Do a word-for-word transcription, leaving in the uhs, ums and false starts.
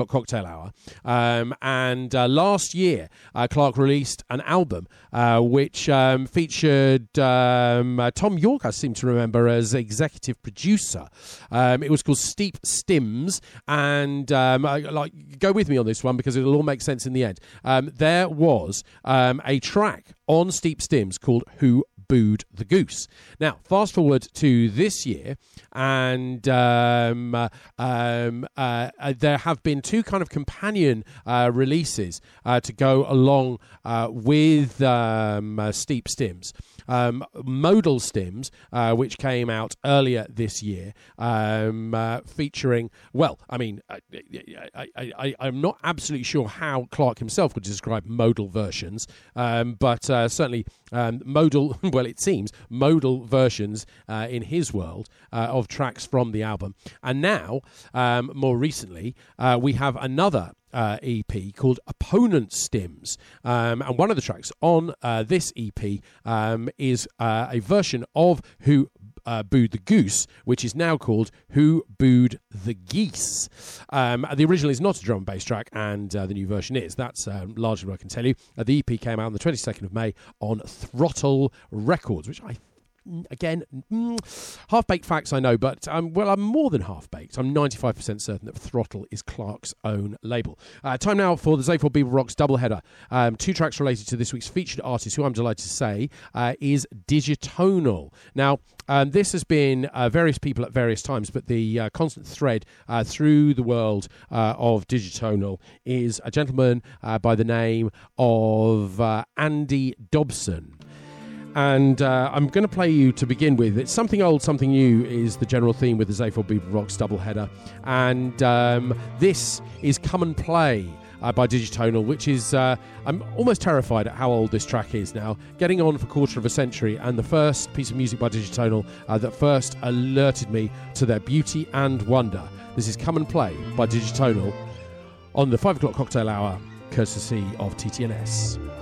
Cocktail Hour. Um, and uh, last year, uh, Clark released an album uh, which um, featured um, uh, Tom York, I seem to remember, as executive producer. Um, it was called Steep Stims, and um, I, like go with me on this one because it'll all make sense in the end. Um, there was um, a track on Steep Stims called Who Booed the Goose. Now, fast forward to this year, and um, uh, um, uh, uh, there have been two kind of companion uh, releases uh, to go along uh, with um, uh, Steep Stims. Um, Modal Stims, uh, which came out earlier this year, um, uh, featuring, well, I mean, I, I, I, I, I'm not absolutely sure how Clark himself would describe modal versions, um, but uh, certainly um, modal, well, it seems, modal versions uh, in his world uh, of tracks from the album. And now, um, more recently, uh, we have another Uh, E P called Opponent Stims, um, and one of the tracks on uh, this E P um, is uh, a version of Who uh, Booed the Goose, which is now called Who Booed the Geese. Um, the original is not a drum and bass track, and uh, the new version is. That's um, largely what I can tell you. Uh, the E P came out on the twenty-second of May on Throttle Records, which I Again, mm, half-baked facts I know, but I'm, well, I'm more than half-baked. I'm ninety-five percent certain that Throttle is Clark's own label. Uh, time now for the Z four Bebop Rocks doubleheader. Um, two tracks related to this week's featured artist, who I'm delighted to say uh, is Digitonal. Now, um, this has been uh, various people at various times, but the uh, constant thread uh, through the world uh, of Digitonal is a gentleman uh, by the name of uh, Andy Dobson. And uh, I'm going to play you to begin with. It's something old, something new is the general theme with the Z four Bebop Rocks doubleheader. And um, this is Come and Play uh, by Digitonal, which is, uh, I'm almost terrified at how old this track is now. Getting on for a quarter of a century, and the first piece of music by Digitonal uh, that first alerted me to their beauty and wonder. This is Come and Play by Digitonal on the five o'clock cocktail hour, courtesy of T T N S.